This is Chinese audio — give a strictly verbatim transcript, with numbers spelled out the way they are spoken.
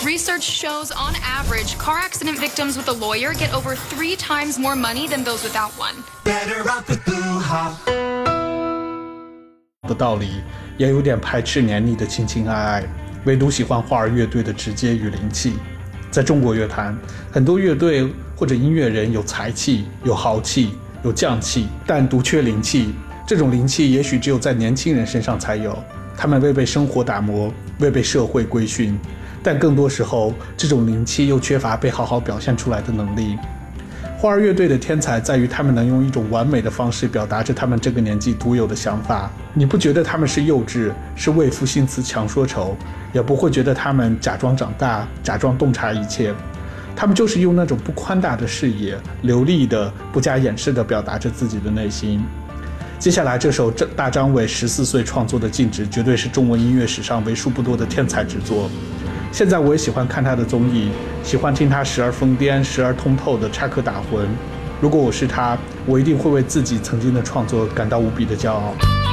Research shows, on average, car accident victims with a lawyer get over three times more money than those without one. Better off with Blue Hawk. 的道理，也有点排斥黏腻的情情爱爱，唯独喜欢花儿乐队的直接与灵气。在中国乐坛，很多乐队或者音乐人有才气、有豪气、有匠气，但独缺灵气。这种灵气也许只有在年轻人身上才有，他们未被生活打磨，未被社会规训，但更多时候，这种灵气又缺乏被好好表现出来的能力。花儿乐队的天才在于他们能用一种完美的方式表达着他们这个年纪独有的想法，你不觉得他们是幼稚，是为赋新词强说愁，也不会觉得他们假装长大，假装洞察一切。他们就是用那种不宽大的视野，流利的不加掩饰地表达着自己的内心。接下来这首大张伟十四岁创作的《静止》绝对是中文音乐史上为数不多的天才之作。现在我也喜欢看他的综艺，喜欢听他时而疯癫时而通透的插科打诨。如果我是他，我一定会为自己曾经的创作感到无比的骄傲。